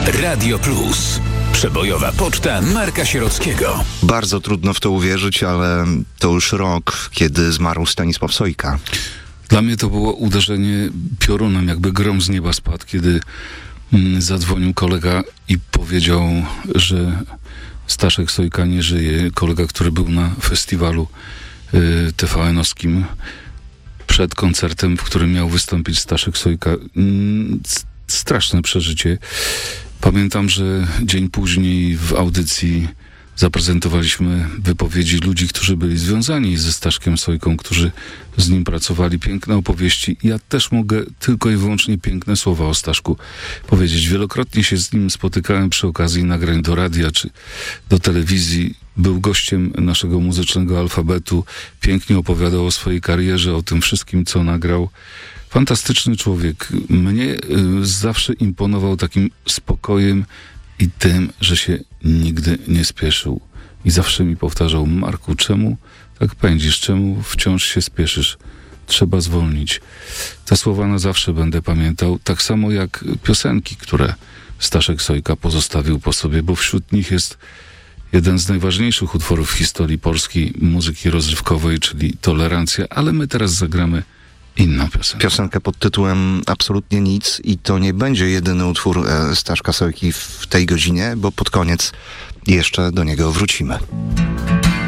Radio Plus. Przebojowa poczta Marka Sierockiego. Bardzo trudno w to uwierzyć, ale to już rok, kiedy zmarł Stanisław Sojka. Dla mnie to było uderzenie piorunem, jakby grom z nieba spadł, kiedy zadzwonił kolega i powiedział, że Staszek Sojka nie żyje. Kolega, który był na festiwalu TVN-owskim przed koncertem, w którym miał wystąpić Staszek Sojka. Straszne przeżycie. Pamiętam, że dzień później w audycji zaprezentowaliśmy wypowiedzi ludzi, którzy byli związani ze Staszkiem Sojką, którzy z nim pracowali. Piękne opowieści. Ja też mogę tylko i wyłącznie piękne słowa o Staszku powiedzieć. Wielokrotnie się z nim spotykałem przy okazji nagrań do radia czy do telewizji. Był gościem naszego muzycznego alfabetu. Pięknie opowiadał o swojej karierze, o tym wszystkim, co nagrał. Fantastyczny człowiek. Mnie zawsze imponował takim spokojem i tym, że się nigdy nie spieszył. I zawsze mi powtarzał: Marku, czemu tak pędzisz? Czemu wciąż się spieszysz? Trzeba zwolnić. Te słowa na zawsze będę pamiętał. Tak samo jak piosenki, które Staszek Sojka pozostawił po sobie, bo wśród nich jest jeden z najważniejszych utworów w historii polskiej muzyki rozrywkowej, czyli Tolerancja, ale my teraz zagramy inną piosenkę. Piosenkę pod tytułem Absolutnie nic i to nie będzie jedyny utwór Staszka Sojki w tej godzinie, bo pod koniec jeszcze do niego wrócimy.